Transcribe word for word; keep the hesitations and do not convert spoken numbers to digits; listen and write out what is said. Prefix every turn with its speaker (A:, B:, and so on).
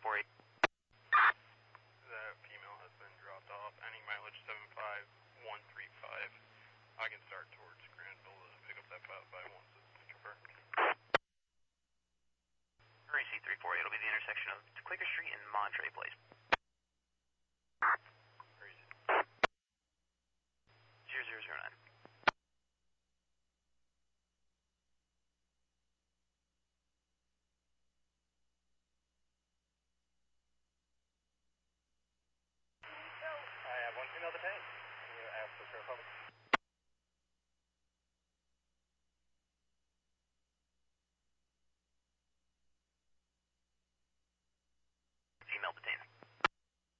A: four eight.
B: That female has been dropped off. Any mileage seven five one three five. I can start towards Granville to pick up that five five once it's confirmed.
A: Hurry C three four eight. It'll be the intersection of Quaker Street and Monterey Place.